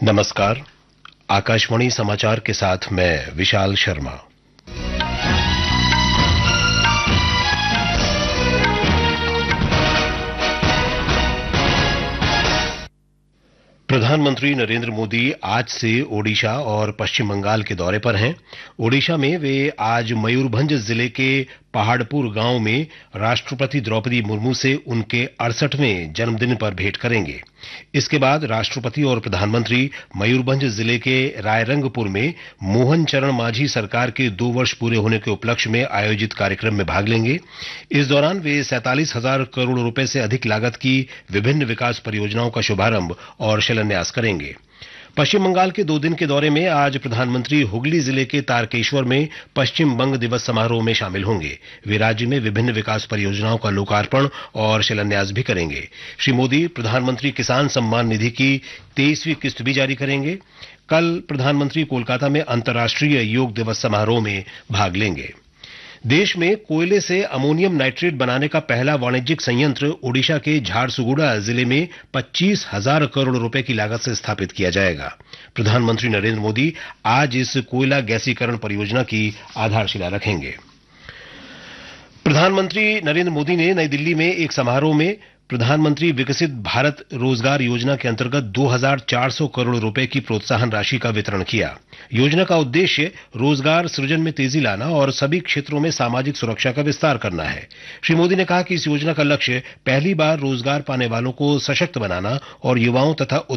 नमस्कार। आकाशवाणी समाचार के साथ मैं विशाल शर्मा। प्रधानमंत्री नरेंद्र मोदी आज से ओडिशा और पश्चिम बंगाल के दौरे पर हैं। ओडिशा में वे आज मयूरभंज जिले के पहाड़पुर गांव में राष्ट्रपति द्रौपदी मुर्मू से उनके 68वें जन्मदिन पर भेंट करेंगे। इसके बाद राष्ट्रपति और प्रधानमंत्री मयूरभंज जिले के रायरंगपुर में मोहन चरण मांझी सरकार के 2 वर्ष पूरे होने के उपलक्ष्य में आयोजित कार्यक्रम में भाग लेंगे। इस दौरान वे 47,000 करोड़ रुपए से अधिक लागत की विभिन्न विकास परियोजनाओं का शुभारंभ और शिलान्यास करेंगे। पश्चिम बंगाल के 2 दिन के दौरे में आज प्रधानमंत्री हुगली जिले के तारकेश्वर में पश्चिम बंग दिवस समारोह में शामिल होंगे। वे राज्य में विभिन्न विकास परियोजनाओं का लोकार्पण और शिलान्यास भी करेंगे। श्री मोदी प्रधानमंत्री किसान सम्मान निधि की 23वीं किस्त भी जारी करेंगे। कल प्रधानमंत्री कोलकाता में अंतर्राष्ट्रीय योग दिवस समारोह में भाग लेंगे। देश में कोयले से अमोनियम नाइट्रेट बनाने का पहला वाणिज्यिक संयंत्र ओडिशा के झारसुगुड़ा जिले में 25,000 करोड़ रुपए की लागत से स्थापित किया जाएगा। प्रधानमंत्री नरेंद्र मोदी आज इस कोयला गैसीकरण परियोजना की आधारशिला रखेंगे। प्रधानमंत्री नरेंद्र मोदी ने नई दिल्ली में एक समारोह में प्रधानमंत्री विकसित भारत रोजगार योजना के अंतर्गत 2,400 करोड़ रुपए की प्रोत्साहन राशि का वितरण किया। योजना का उद्देश्य रोजगार सृजन में तेजी लाना और सभी क्षेत्रों में सामाजिक सुरक्षा का विस्तार करना है। श्री मोदी ने कहा कि इस योजना का लक्ष्य पहली बार रोजगार पाने वालों को सशक्त बनाना और युवाओं तथा